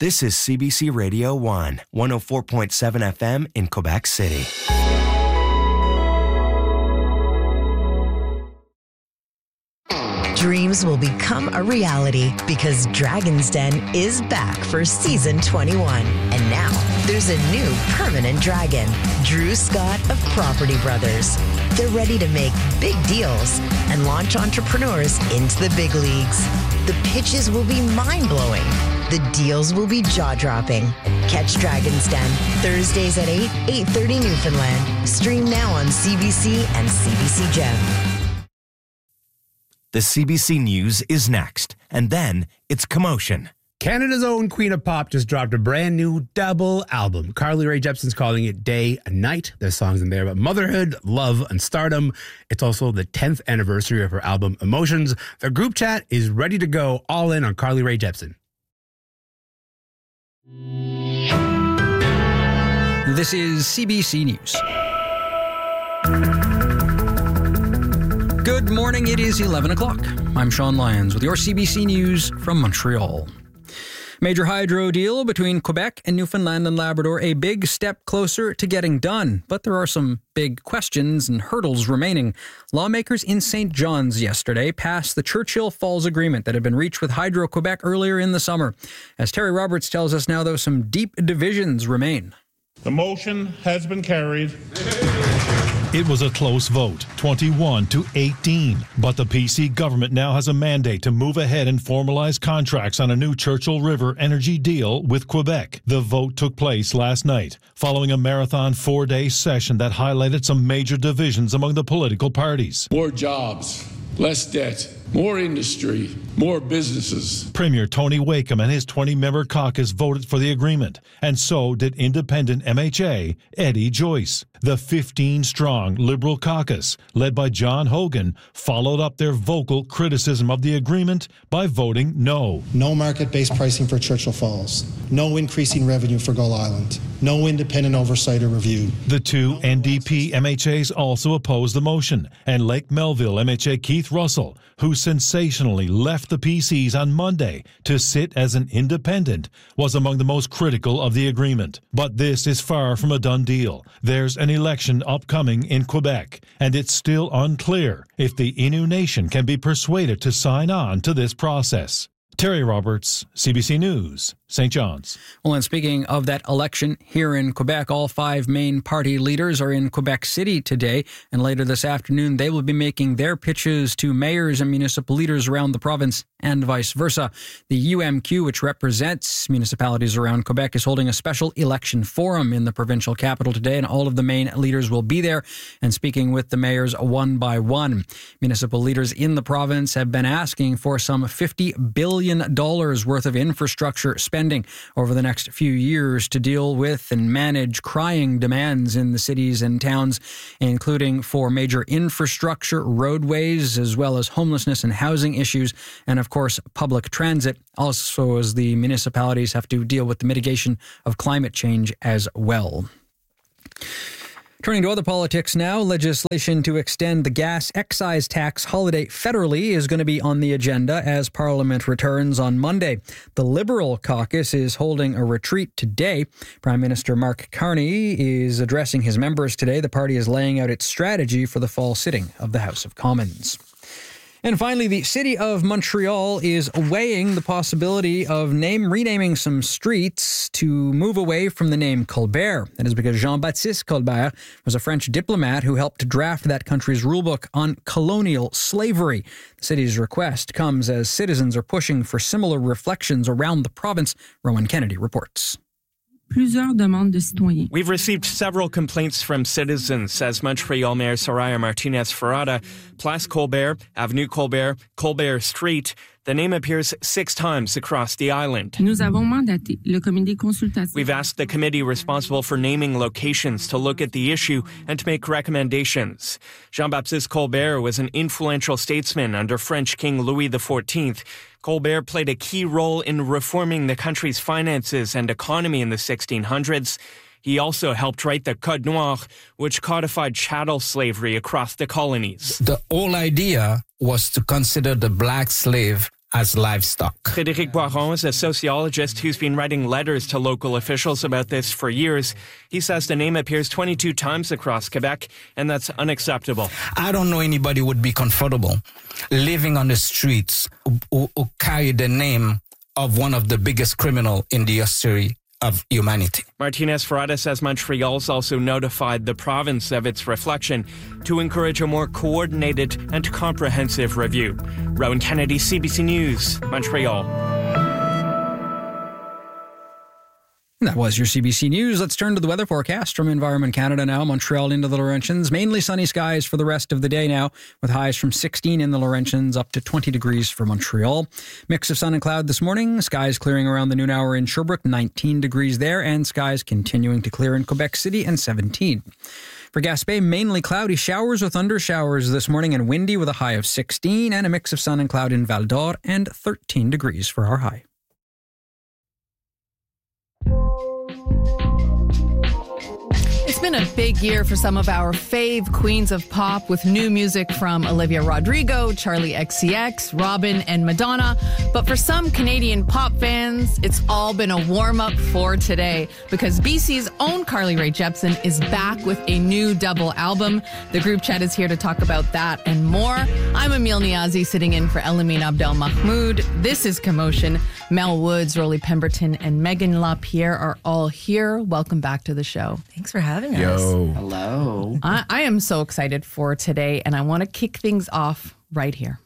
This is CBC Radio 1, 104.7 FM in Quebec City. Dreams will become a reality because Dragon's Den is back for season 21. And now there's a new permanent dragon, Drew Scott of Property Brothers. They're ready to make big deals and launch entrepreneurs into the big leagues. The pitches will be mind-blowing. The deals will be jaw-dropping. Catch Dragon's Den Thursdays at 8:30 Newfoundland. Stream now on CBC and CBC Gem. The CBC News is next, and then it's Commotion. Canada's own Queen of Pop just dropped a brand new double album. Carly Rae Jepsen's calling it Day and Night. There's songs in there about motherhood, love, and stardom. It's also the 10th anniversary of her album Emotions. Their group chat is ready to go all in on Carly Rae Jepsen. This is CBC News. Good morning, it is 11 o'clock. I'm Sean Lyons with your CBC News from Montreal. Major hydro deal between Quebec and Newfoundland and Labrador, a big step closer to getting done. But there are some big questions and hurdles remaining. Lawmakers in St. John's yesterday passed the Churchill Falls Agreement that had been reached with Hydro-Quebec earlier in the summer. As Terry Roberts tells us now, though, some deep divisions remain. The motion has been carried. It was a close vote, 21-18. But the PC government now has a mandate to move ahead and formalize contracts on a new Churchill River energy deal with Quebec. The vote took place last night, following a marathon 4-day session that highlighted some major divisions among the political parties. More jobs, less debt, more industry, more businesses. Premier Tony Wakeham and his 20-member caucus voted for the agreement, and so did independent MHA Eddie Joyce. The 15-strong Liberal caucus, led by John Hogan, followed up their vocal criticism of the agreement by voting no. No market-based pricing for Churchill Falls. No increasing revenue for Gull Island. No independent oversight or review. The two NDP MHAs also opposed the motion, and Lake Melville MHA Keith Russell, who sensationally left the PCs on Monday to sit as an independent, was among the most critical of the agreement. But this is far from a done deal. There's an election upcoming in Quebec, and it's still unclear if the Innu Nation can be persuaded to sign on to this process. Terry Roberts, CBC News, St. John's. Well, and speaking of that election here in Quebec, all 5 main party leaders are in Quebec City today, and later this afternoon they will be making their pitches to mayors and municipal leaders around the province and vice versa. The UMQ, which represents municipalities around Quebec, is holding a special election forum in the provincial capital today, and all of the main leaders will be there and speaking with the mayors one by one. Municipal leaders in the province have been asking for some $50 billion worth of infrastructure spending over the next few years to deal with and manage crying demands in the cities and towns, including for major infrastructure, roadways, as well as homelessness and housing issues, and of course public transit, also as the municipalities have to deal with the mitigation of climate change as well. Turning to other politics now, legislation to extend the gas excise tax holiday federally is going to be on the agenda as Parliament returns on Monday. The Liberal caucus is holding a retreat today. Prime Minister Mark Carney is addressing his members today. The party is laying out its strategy for the fall sitting of the House of Commons. And finally, the City of Montreal is weighing the possibility of renaming some streets to move away from the name Colbert. That is because Jean-Baptiste Colbert was a French diplomat who helped draft that country's rulebook on colonial slavery. The city's request comes as citizens are pushing for similar reflections around the province. Rowan Kennedy reports. We've received several complaints from citizens, says Montreal Mayor Soraya Martinez-Ferrada. Place Colbert, Avenue Colbert, Colbert Street. The name appears 6 times across the island. We've asked the committee responsible for naming locations to look at the issue and to make recommendations. Jean-Baptiste Colbert was an influential statesman under French King Louis XIV. Colbert played a key role in reforming the country's finances and economy in the 1600s. He also helped write the Code Noir, which codified chattel slavery across the colonies. The whole idea was to consider the black slave as livestock. Frédéric Boiron is a sociologist who's been writing letters to local officials about this for years. He says the name appears 22 times across Quebec, and that's unacceptable. I don't know anybody would be comfortable living on the streets who carry the name of one of the biggest criminals in the history of humanity. Martinez Ferrada says Montreal's also notified the province of its reflection to encourage a more coordinated and comprehensive review. Rowan Kennedy, CBC News, Montreal. That was your CBC News. Let's turn to the weather forecast from Environment Canada now. Montreal into the Laurentians. Mainly sunny skies for the rest of the day now, with highs from 16 in the Laurentians up to 20 degrees for Montreal. Mix of sun and cloud this morning. Skies clearing around the noon hour in Sherbrooke, 19 degrees there, and skies continuing to clear in Quebec City and 17. For Gaspé, mainly cloudy, showers or thunder showers this morning, and windy with a high of 16, and a mix of sun and cloud in Val d'Or, and 13 degrees for our high. It's been a big year for some of our fave queens of pop, with new music from Olivia Rodrigo, Charli XCX, Robin, and Madonna. But for some Canadian pop fans, it's all been a warm-up for today, because BC's own Carly Rae Jepsen is back with a new double album. The group chat is here to talk about that and more. I'm Emile Niazi, sitting in for Elamine Abdel Mahmoud. This is Commotion. Mel Woods, Rolly Pemberton, and Megan LaPierre are all here. Welcome back to the show. Thanks for having us. Yo. Hello. I am so excited for today, and I want to kick things off right here.